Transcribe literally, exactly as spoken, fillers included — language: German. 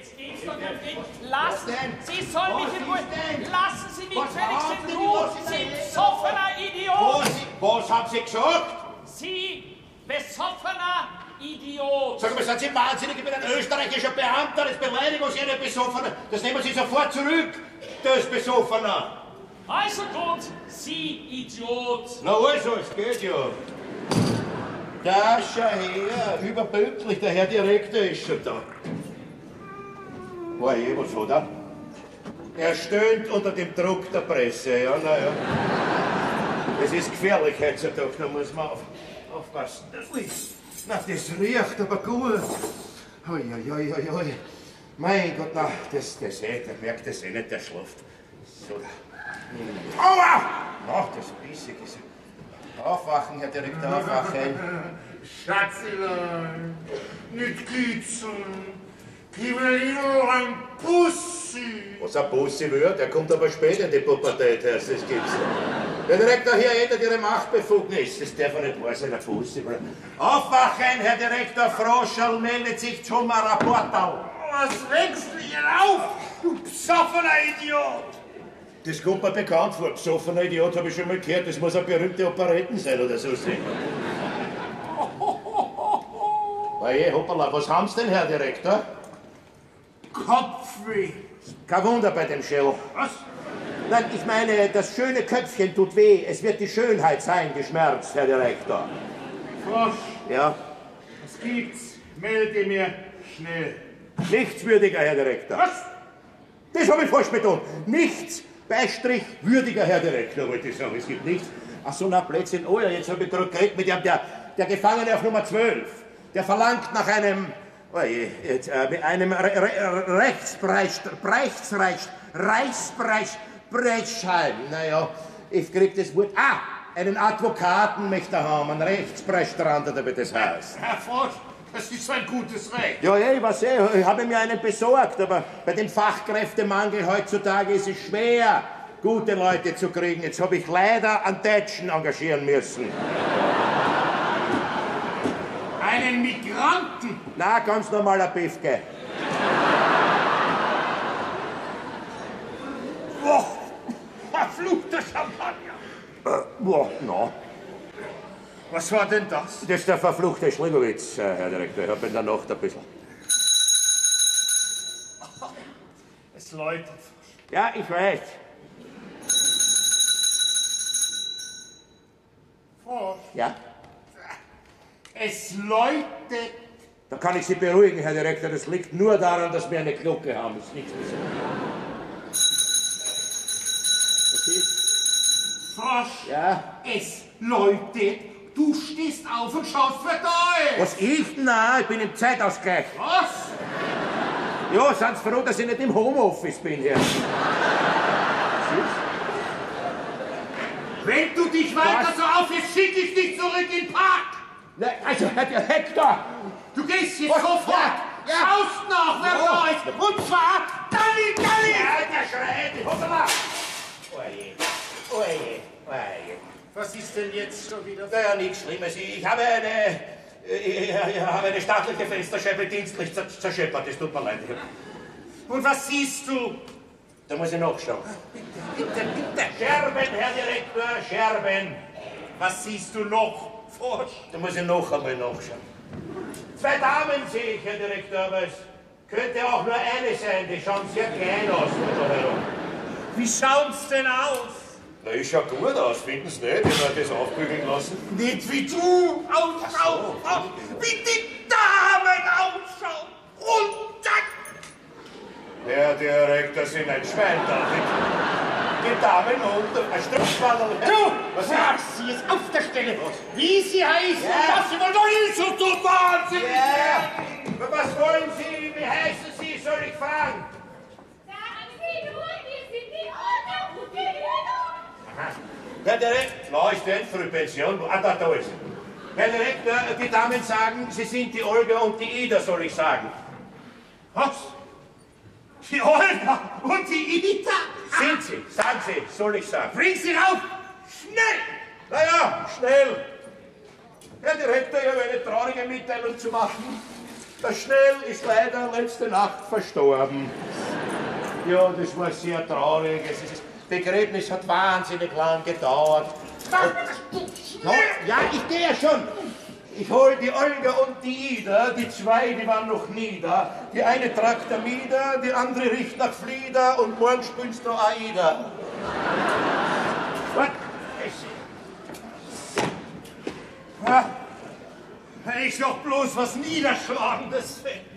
Jetzt geht's doch nicht weg. Lassen Sie sollen mich in Ruhe. Lassen Sie mich wenigstens in Ruhe. Sie besoffener Idiot. Was, was haben Sie gesagt? Sie besoffener Idiot. Sag mal, sind Sie wahnsinnig? Ich bin ein österreichischer Beamter. Das Beleidigung Sie einen Besoffener. Das nehmen Sie sofort zurück. Das Besoffener. Also gut, Sie Idiot. Na also, es geht ja. Da, schau her, überpünktlich, der Herr Direktor ist schon da. Oje, was hat er? Er stöhnt unter dem Druck der Presse, ja, naja. Es ist gefährlich heutzutage, da muss man auf, aufpassen. Ui, na, das riecht aber gut. Ui, ui, ui, ui, ui. Mein Gott, na, das, das, eh, der merkt das eh nicht, der schläft. So, da. Aua! Ach, das bissig ist. Aufwachen, Herr Direktor, aufwachen. Schatzelein, nicht kitzeln. Ich will nur ein Bussi. Was ein Bussi wird? Der kommt aber spät in die Pubertät, Herr, das gibt's nicht. Der Direktor hier ändert Ihre Machtbefugnis. Das darf er nicht wahr sein, ein Bussi. Aufwachen, Herr Direktor Froschel, meldet sich zum Rapportau. Was regst du hier auf, du besoffener Idiot? Das kommt mir bekannt vor. Besoffener Idiot habe ich schon mal gehört. Das muss eine berühmte Operetten sein oder so sein. Oje, hoppala, was haben Sie denn, Herr Direktor? Kopfweh. Kein Wunder bei dem Schädel. Was? Nein, ich meine, das schöne Köpfchen tut weh. Es wird die Schönheit sein, geschmerzt, Herr Direktor. Frosch. Ja? Was gibt's? Melde mir schnell. Nichtswürdiger, Herr Direktor. Was? Das habe ich falsch betont. Nichts, Beistrich, würdiger Herr Direktor, wollte ich sagen. Es gibt nichts. Ach so, na, Plätzchen. Oh ja, jetzt habe ich gerade geredet mit dem, der, der Gefangene auf Nummer zwölf. Der verlangt nach einem, oh je, jetzt, äh, einem Re Re Rechtspreis, Preisreich, Reichspreis, Breitschein. Naja, ich krieg das Wort. Ah, einen Advokaten möchte er haben, einen Rechtspreisstrand, damit das heißt. Herr Frosch, das ist ein gutes Recht. Ja, ja, ich weiß eh, ich habe mir einen besorgt, aber bei dem Fachkräftemangel heutzutage ist es schwer, gute Leute zu kriegen. Jetzt habe ich leider einen Deutschen engagieren müssen. Einen Migranten? Na, ganz normaler Piefke. Oh, verfluchter Champagner. Äh, boah, na. Was war denn das? Das ist der verfluchte Schlingerwitz, Herr Direktor. Ich habe in der Nacht ein bisschen. Es läutet. Ja, ich weiß. Frosch. Ja? Es läutet. Da kann ich Sie beruhigen, Herr Direktor. Das liegt nur daran, dass wir eine Glocke haben. Das ist nichts Besonderes. Frosch. Ja? Es läutet. Du stehst auf und schaust verdammt. Was ich? Nein, ich bin im Zeitausgleich. Was? Ja, sind Sie froh, dass ich nicht im Homeoffice bin hier. Wenn du dich weiter Was? so aufhältst, schicke ich dich zurück in den Park. Nein, also, Herr Direktor! Du gehst jetzt Was? sofort. Ja. Schaust noch, wer Ja. da ist. Und zwar, Dalli, Dalli. Ja, der schreit! Hoppala! Oje, oje, oje. Was ist denn jetzt schon wieder? Naja, nichts Schlimmes. Ich, ich habe eine... Ich, ich habe eine staatliche Fensterscheibe dienstlich zer- zerscheppert. Das tut mir leid. Und was siehst du? Da muss ich nachschauen. Bitte, bitte. Scherben, Herr Direktor, Scherben. Was siehst du noch? Frosch. Da muss ich noch einmal nachschauen. Zwei Damen sehe ich, Herr Direktor, aber es könnte auch nur eine sein. Die schauen sehr klein aus von da herum. Wie schaut's denn aus? Na, ich schau gut aus, finden Sie nicht? Ich habe das aufbügeln lassen. Nicht wie du ausschaust, Ach so. wie die Damen ausschauen. Und zack. Herr Direktor, Sie sind ein Schwein, David. Die Damen und ein Strumpfballel. Du, Was sag sie es auf der Stelle, wie sie heißen, Ja. was sie wollen, doch nicht so du wahnsinnig. Ja, was wollen Sie? Wie heißen Sie? Soll ich fragen? Sagen Sie nur, wir sind die Olga und die Ida. Herr Direktor, na, ist der in Frühpension? Ah, da, da ist er. Herr Direktor, die Damen sagen, Sie sind die Olga und die Ida, soll ich sagen. Was? Die Olga und die Ida? Sind Sie? Sagen Sie, soll ich sagen. Bring sie rauf! Schnell! Na ja, schnell. Herr Direktor, ich habe eine traurige Mitteilung zu machen. Der Schnell ist leider letzte Nacht verstorben. Ja, das war sehr traurig. Das Begräbnis hat wahnsinnig lang gedauert. Ja, ja, ich gehe ja schon. Ich hol die Olga und die Ida, die zwei, die waren noch nie da. Die eine tragt der Mieder, die andere riecht nach Flieder und morgen spielst du Aida. Was? Ah, ist doch bloß was Niederschlagendes.